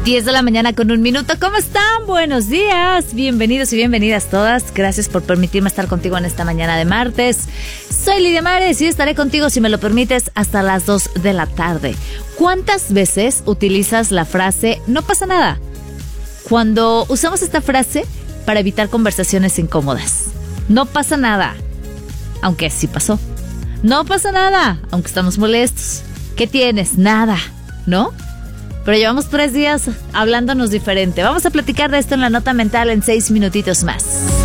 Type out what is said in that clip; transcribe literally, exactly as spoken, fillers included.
diez de la mañana con un minuto. ¿Cómo están? Buenos días. Bienvenidos y bienvenidas todas. Gracias por permitirme estar contigo en esta mañana de martes. Soy Lidia Mares y estaré contigo, si me lo permites, hasta las dos de la tarde. ¿Cuántas veces utilizas la frase "no pasa nada"? Cuando usamos esta frase para evitar conversaciones incómodas. No pasa nada, aunque sí pasó. No pasa nada, aunque estamos molestos. ¿Qué tienes? Nada, ¿no? Pero llevamos tres días hablándonos diferente. Vamos a platicar de esto en la nota mental en seis minutitos más.